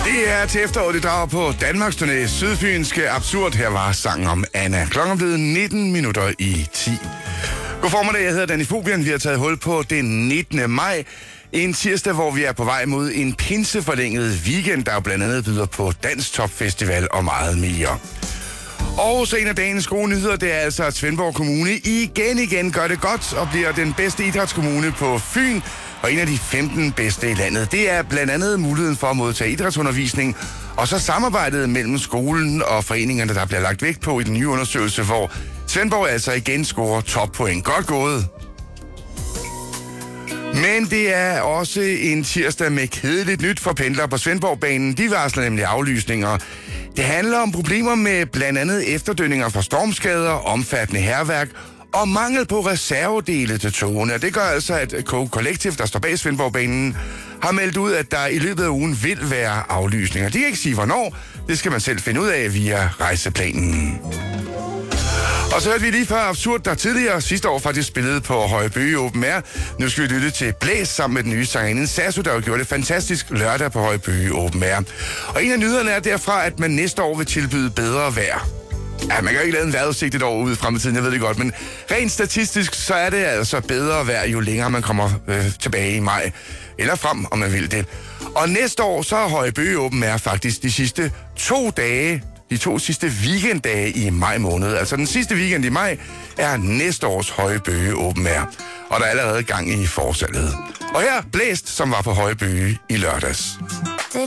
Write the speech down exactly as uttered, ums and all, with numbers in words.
Det er til efteråret, det drager på Danmarks turné Sydfynske Absurd. Her var sangen om Anna. Klokken er blevet nitten minutter i ti. God formiddag, jeg hedder Danny Fobian. Vi har taget hul på den nittende maj. En tirsdag, hvor vi er på vej mod en pinseforlænget weekend, der jo blandt andet byder på Dansk Topfestival og meget mere. Og så en af dagens gode nyheder, det er altså, at Svendborg Kommune igen igen gør det godt og bliver den bedste idrætskommune på Fyn, og en af de femten bedste i landet. Det er blandt andet muligheden for at modtage idrætsundervisning, og så samarbejdet mellem skolen og foreningerne, der bliver lagt vægt på i den nye undersøgelse, hvor Svendborg altså igen scorer toppoint. Godt gået. Men det er også en tirsdag med kedeligt nyt for pendlere på Svendborgbanen. De varsler nemlig aflysninger. Det handler om problemer med blandt andet efterdønninger for stormskader, omfattende hærværk og mangel på reservedele til togene. Det gør altså, at Coke Collective, der står bag Svendborgbanen, har meldt ud, at der i løbet af ugen vil være aflysninger. De kan ikke sige, hvornår. Det skal man selv finde ud af via rejseplanen. Og så hørte vi lige før Absurd, der tidligere sidste år faktisk spillede på Højbøge Open Air. Nu skal vi lytte til Blæs sammen med den nye sangerinde Sasu, der jo gjorde det fantastisk lørdag på Højbøge Open Air. Og en af nyhederne er derfra, at man næste år vil tilbyde bedre vejr. Ja, man kan jo ikke lave en vejrudsigt et år ude i fremtiden, jeg ved det godt, men rent statistisk, så er det altså bedre vejr, jo længere man kommer øh, tilbage i maj. Eller frem, om man vil det. Og næste år, så er Højbøge Open Air faktisk de sidste to dage, de to sidste weekenddage i maj måned. Altså den sidste weekend i maj er næste års Højbøge Open Air. Og der er allerede gang i forsalget. Og her Blæst, som var på Højbøge i lørdags.